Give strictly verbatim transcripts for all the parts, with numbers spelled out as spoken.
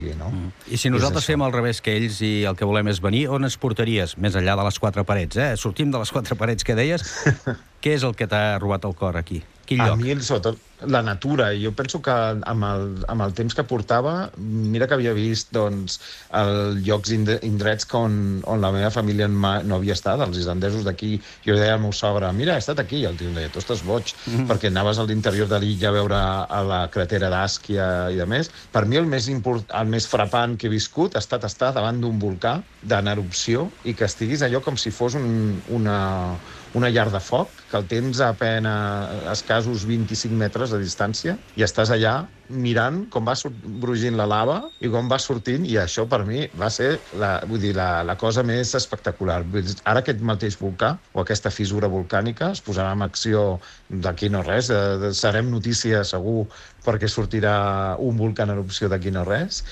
no? Mm. I si nosaltres fem al revés que ells i el que volem és venir, on ens portaries? Més enllà de les quatre parets, eh? Sortim de les quatre parets que deies. Què és el que t'ha robat el cor aquí? Quin lloc? A mi, sobretot, la natura. Jo penso que amb el, amb el temps que portava, mira que havia vist doncs, el llocs indrets on, on la meva família no havia estat, els islandesos d'aquí. Jo deia al meu sogre, mira, he estat aquí. I el tio em deia, tu estàs boig, mm -hmm. perquè anaves a l'interior de l'illa a veure a la cratera d'Àsquia i de més. Per mi el més, import, el més frapant que he viscut ha estat estar davant d'un volcà en erupció i que estiguis allò com si fos un, una... una llar de foc, que el tens a pena escassos vint-i-cinc metres de distància i estàs allà mirant com va brugint la lava i com va sortint, i això per mi va ser la, vull dir, la, la cosa més espectacular. Ara aquest mateix volcà o aquesta fissura volcànica es posarà en acció d'aquí no res, eh, serem notícia segur perquè sortirà un volcà en erupció d'aquí no res.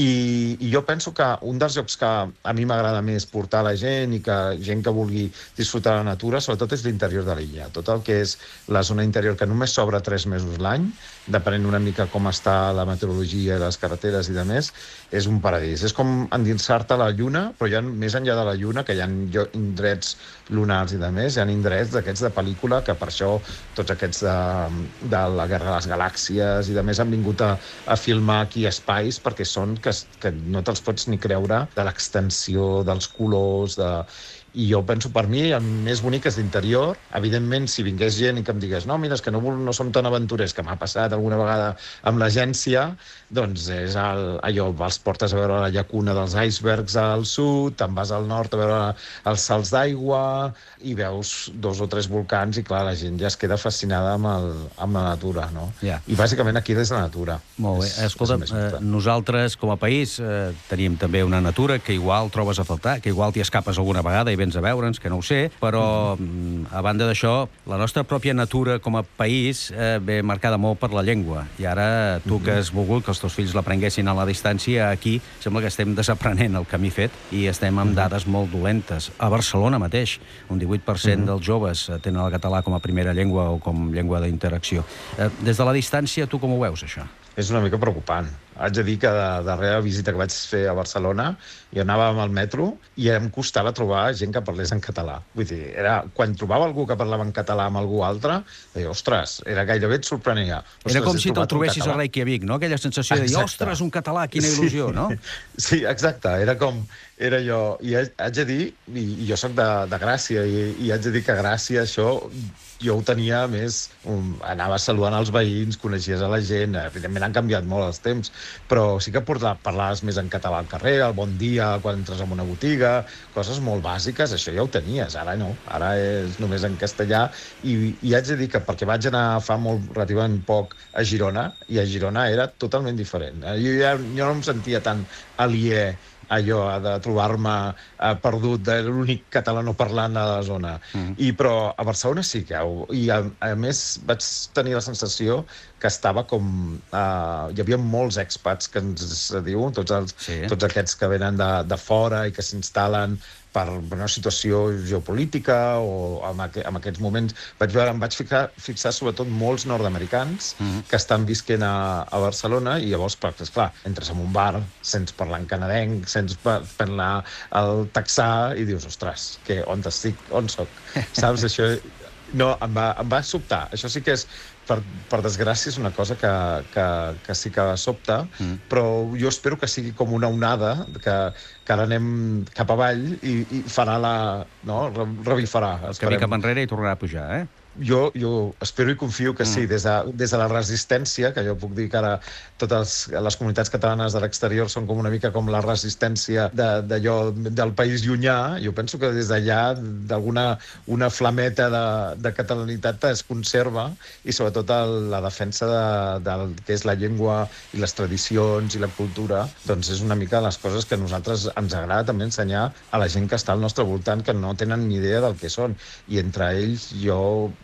I, i jo penso que un dels llocs que a mi m'agrada més portar a la gent i que gent que vulgui disfrutar de la natura, sobretot és l'interior de l'illa. Tot el que és la zona interior, que només s'obre tres mesos l'any, depenent una mica com està la meteorologia i les carreteres i de més, és un paradís. És com endinsar-te a la Lluna, però ja més enllà de la Lluna, que hi ha indrets lunars i de més, hi ha indrets d'aquests de pel·lícula, que per això tots aquests de, de la Guerra de les Galàxies i de més han vingut a, a filmar aquí espais, perquè són que, que no te'ls pots ni creure de l'extensió, dels colors, de... I jo penso, per mi, el més bonic és l'interior. Evidentment, si vingués gent i que em digués no, mira, és que no, no som tan aventurers, que m'ha passat alguna vegada amb l'agència, doncs és el, allò, els portes a veure la llacuna dels icebergs al sud, te'n vas al nord a veure els salts d'aigua i veus dos o tres volcans i, clar, la gent ja es queda fascinada amb, el, amb la natura, no? Yeah. I, bàsicament, aquí és la natura. Molt bé. És, Escolta, és eh, nosaltres, com a país, eh, tenim també una natura que igual trobes a faltar, que igual t'hi escapes alguna vegada i vens a veure'ns, que no ho sé, però mm. a banda d'això, la nostra pròpia natura com a país eh, ve marcada molt per la llengua. I ara tu mm-hmm. que has volgut que els teus fills l'aprenguessin a la distància, aquí sembla que estem desaprenent el camí fet i estem amb mm-hmm. dades molt dolentes. A Barcelona mateix, un divuit per cent mm-hmm. dels joves tenen el català com a primera llengua o com llengua d'interacció. Eh, des de la distància, tu com ho veus, això? És una mica preocupant. Haig de dir que de la darrera visita que vaig fer a Barcelona, jo anava amb el metro i em costava trobar gent que parlés en català. Vull dir, era, quan trobava algú que parlava en català amb algú altre, deia, ostres, era gairebé et sorprenia. Ostres, era com si te'l trobessis a Reykjavik, no? Aquella sensació de dir, ostres, un català, quina il·lusió, sí. no? Sí, exacte. Era com... Era jo... I haig de dir, i jo soc de, de Gràcia, i, i haig de dir que a Gràcia això jo ho tenia més... Um, anaves saludant els veïns, coneixies a la gent, evidentment han canviat molt els temps, però sí que parlaves més en català al carrer, el bon dia quan entres en una botiga, coses molt bàsiques, això ja ho tenies, ara no, ara és només en castellà, i, i haig de dir que perquè vaig anar fa molt, relativament poc, a Girona, i a Girona era totalment diferent. Jo, ja, jo no em sentia tan aliè allò de trobar-me eh, perdut de l'únic catalanoparlant a la zona. Mm. I, però a Barcelona sí que... I a, a més vaig tenir la sensació que estava com... Eh, hi havia molts expats, que ens diu, tots, els, sí. tots aquests que venen de, de fora i que s'instal·len per una situació geopolítica o en, aqu en aquests moments. Vaig veure, em vaig fixar, fixar sobretot molts nord-americans mm -hmm. que estan visquent a, a Barcelona i llavors, clar, entres en un bar sense parlar en canadenc, sense parlar el texà i dius, ostres, que, on estic, on soc? Saps, això... No, em va, em va sobtar. Això sí que és, per, per desgràcia, és una cosa que, que, que sí que sobta, mm. però jo espero que sigui com una onada, que, que ara anem cap avall i, i farà la... no? Revifarà. El camí cap enrere i tornarà a pujar, eh? Jo, jo espero i confio que sí, des de, des de la resistència, que jo puc dir que ara totes les comunitats catalanes de l'exterior són com una mica com la resistència d'allò de, del país llunyà, jo penso que des d'allà d'alguna una flameta de, de catalanitat es conserva i sobretot el, la defensa de, del que és la llengua i les tradicions i la cultura, doncs és una mica les coses que a nosaltres ens agrada també ensenyar a la gent que està al nostre voltant, que no tenen ni idea del que són. I entre ells jo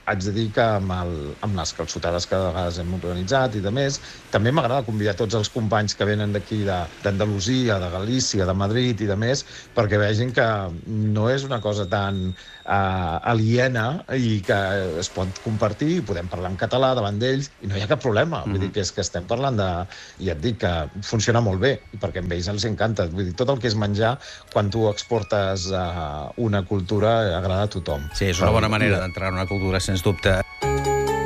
haig de dir que amb, el, amb les calçotades que de vegades hem organitzat i de més, també m'agrada convidar tots els companys que venen d'aquí, d'Andalusia, de Galícia, de Madrid i de més, perquè vegin que no és una cosa tan uh, aliena i que es pot compartir, i podem parlar en català davant d'ells, i no hi ha cap problema. Mm-hmm. Vull dir que és que estem parlant de... Ja et dic que funciona molt bé, i perquè a ells els encanta. Vull dir, tot el que és menjar, quan tu exportes uh, una cultura, agrada a tothom. Sí, és una bona manera d'entrar en una cultura, sens dubte.